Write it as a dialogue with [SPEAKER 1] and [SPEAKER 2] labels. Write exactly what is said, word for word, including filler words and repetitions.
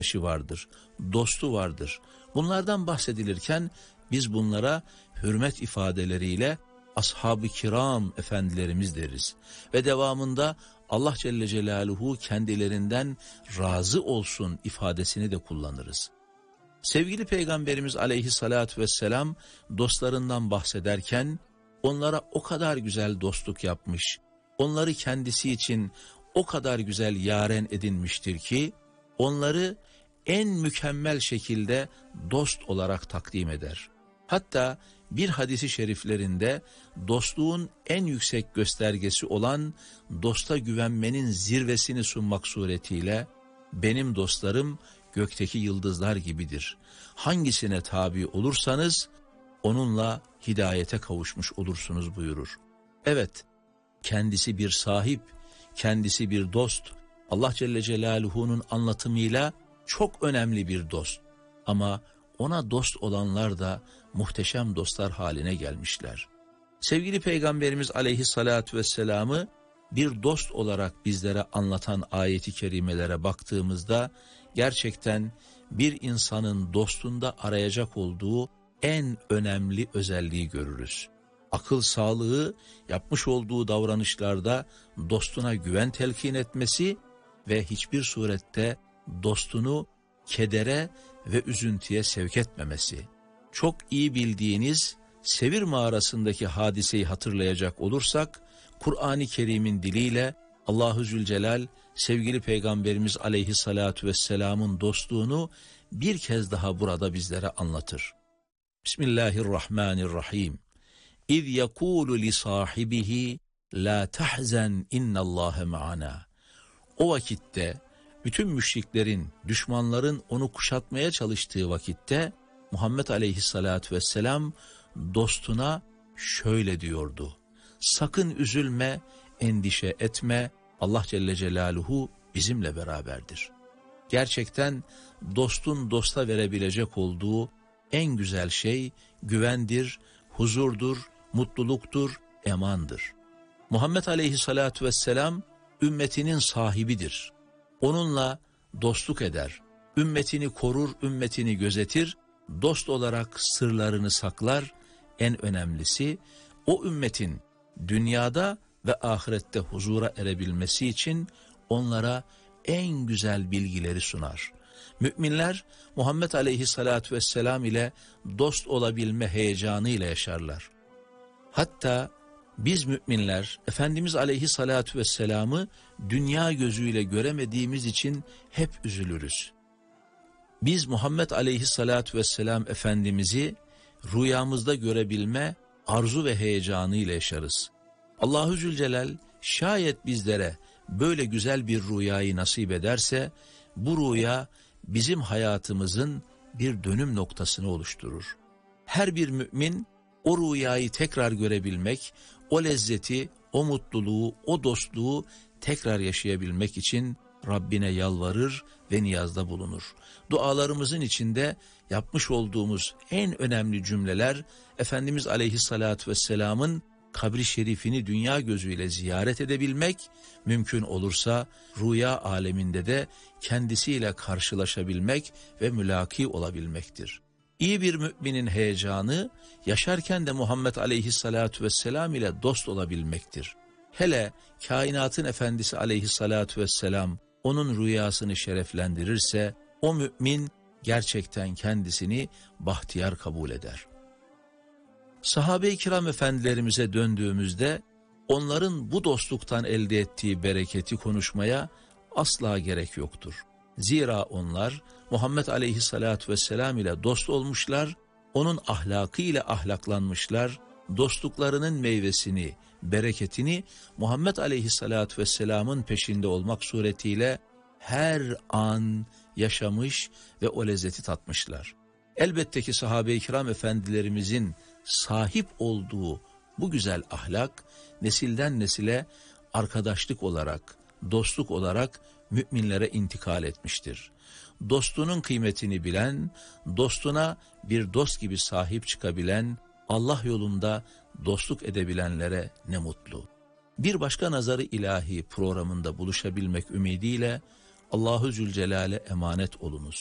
[SPEAKER 1] arkadaşı vardır, dostu vardır. Bunlardan bahsedilirken biz bunlara hürmet ifadeleriyle ashab-ı kiram efendilerimiz deriz. Ve devamında Allah Celle Celaluhu kendilerinden razı olsun ifadesini de kullanırız. Sevgili Peygamberimiz Aleyhisselatü Vesselam dostlarından bahsederken onlara o kadar güzel dostluk yapmış, onları kendisi için o kadar güzel yaren edinmiştir ki onları en mükemmel şekilde dost olarak takdim eder. Hatta bir hadisi şeriflerinde dostluğun en yüksek göstergesi olan dosta güvenmenin zirvesini sunmak suretiyle benim dostlarım gökteki yıldızlar gibidir. Hangisine tabi olursanız onunla hidayete kavuşmuş olursunuz buyurur. Evet, kendisi bir sahip, kendisi bir dost. Allah Celle Celaluhu'nun anlatımıyla çok önemli bir dost. Ama ona dost olanlar da muhteşem dostlar haline gelmişler. Sevgili Peygamberimiz Aleyhisselatü Vesselam'ı bir dost olarak bizlere anlatan ayeti kerimelere baktığımızda gerçekten bir insanın dostunda arayacak olduğu en önemli özelliği görürüz. Akıl sağlığı, yapmış olduğu davranışlarda dostuna güven telkin etmesi ve hiçbir surette dostunu kedere ve üzüntüye sevk etmemesi. Çok iyi bildiğiniz Sevir mağarasındaki hadiseyi hatırlayacak olursak, Kur'an-ı Kerim'in diliyle Allahu Zülcelal sevgili Peygamberimiz Aleyhisselatü Vesselam'ın dostluğunu bir kez daha burada bizlere anlatır. Bismillahirrahmanirrahim. İz yekulu li sahibihi la tahzen innallâhe ma'ana. O vakitte bütün müşriklerin, düşmanların onu kuşatmaya çalıştığı vakitte Muhammed Aleyhisselatü Vesselam dostuna şöyle diyordu: sakın üzülme, endişe etme, Allah Celle Celaluhu bizimle beraberdir. Gerçekten dostun dosta verebilecek olduğu en güzel şey güvendir, huzurdur, mutluluktur, emandır. Muhammed Aleyhisselatü Vesselam ümmetinin sahibidir. Onunla dostluk eder, ümmetini korur, ümmetini gözetir, dost olarak sırlarını saklar. En önemlisi o ümmetin dünyada ve ahirette huzura erebilmesi için onlara en güzel bilgileri sunar. Müminler Muhammed Aleyhisselatü Vesselam ile dost olabilme heyecanıyla yaşarlar. Hatta biz müminler Efendimiz Aleyhisselatü Vesselam'ı dünya gözüyle göremediğimiz için hep üzülürüz. Biz Muhammed Aleyhisselatü Vesselam Efendimiz'i rüyamızda görebilme arzu ve heyecanıyla yaşarız. Allahu Zülcelal şayet bizlere böyle güzel bir rüyayı nasip ederse bu rüya bizim hayatımızın bir dönüm noktasını oluşturur. Her bir mümin o rüyayı tekrar görebilmek, o lezzeti, o mutluluğu, o dostluğu tekrar yaşayabilmek için Rabbine yalvarır ve niyazda bulunur. Dualarımızın içinde yapmış olduğumuz en önemli cümleler Efendimiz Aleyhisselatü Vesselam'ın kabri şerifini dünya gözüyle ziyaret edebilmek, mümkün olursa rüya aleminde de kendisiyle karşılaşabilmek ve mülaki olabilmektir. İyi bir müminin heyecanı yaşarken de Muhammed Aleyhisselatü Vesselam ile dost olabilmektir. Hele kainatın efendisi Aleyhisselatü Vesselam onun rüyasını şereflendirirse o mümin gerçekten kendisini bahtiyar kabul eder. Sahabe-i kiram efendilerimize döndüğümüzde onların bu dostluktan elde ettiği bereketi konuşmaya asla gerek yoktur. Zira onlar Muhammed Aleyhisselatü Vesselam ile dost olmuşlar, onun ahlakı ile ahlaklanmışlar, dostluklarının meyvesini, bereketini Muhammed Aleyhisselatü Vesselam'ın peşinde olmak suretiyle her an yaşamış ve o lezzeti tatmışlar. Elbette ki sahabe-i kiram efendilerimizin sahip olduğu bu güzel ahlak nesilden nesile arkadaşlık olarak, dostluk olarak müminlere intikal etmiştir. Dostunun kıymetini bilen, dostuna bir dost gibi sahip çıkabilen, Allah yolunda dostluk edebilenlere ne mutlu. Bir başka nazarı ilahi programında buluşabilmek ümidiyle Allahu Zülcelal'e emanet olunuz.